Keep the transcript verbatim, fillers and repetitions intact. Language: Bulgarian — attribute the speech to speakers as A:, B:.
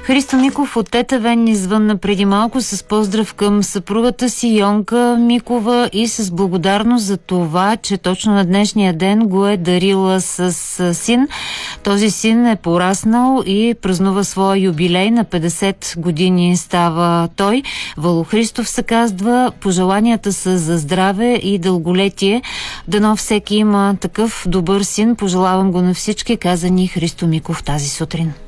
A: Христо Миков от Тетевен ни звънна преди малко с поздрав към съпругата си Йонка Микова и с благодарност за това, че точно на днешния ден го е дарила с син. Този син е пораснал и празнува своя юбилей. На петдесет години става той. Вало Христов се казва. Пожеланията са за здраве и дълголетие. Дано всеки има такъв добър син. Пожелавам го на всички, каза ни Христо Миков тази сутрин.